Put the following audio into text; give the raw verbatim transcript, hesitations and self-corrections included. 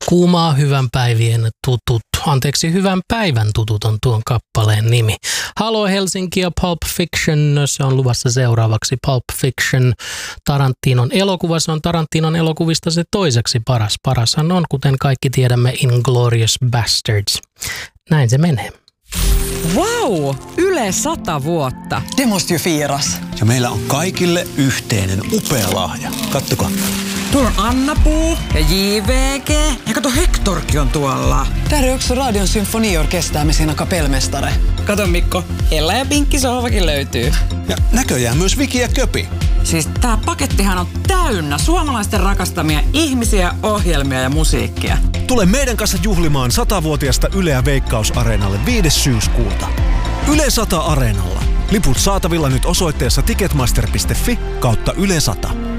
Kuumaa hyvän päivien tutut, anteeksi hyvän päivän tutut on tuon kappaleen nimi. Halo Helsinki ja Pulp Fiction, se on luvassa seuraavaksi. Pulp Fiction, Tarantinon elokuva, se on Tarantinon elokuvista se toiseksi paras. Parashan on, kuten kaikki tiedämme, Inglourious Basterds. Näin se menee. Wow! Yle sata vuotta. Det måste ju firas. Ja meillä on kaikille yhteinen upea lahja. Kattokaa. Tuolla on Anna-Puu ja J V G. Ja kato, Hectorkin on tuolla. Där är också Radion symfoniorkester med sina kapellmästare. Kato Mikko, Ella ja Pinkki sohvakin löytyy. Ja näköjään myös Viki ja Köpi. Siis tää pakettihan on täynnä suomalaisten rakastamia ihmisiä, ohjelmia ja musiikkia. Tule meidän kanssa juhlimaan satavuotiaasta Yleä Veikkaus-areenalle viides syyskuuta. Yle sata Areenalla. Liput saatavilla nyt osoitteessa ticketmaster piste fi kautta Yle sata.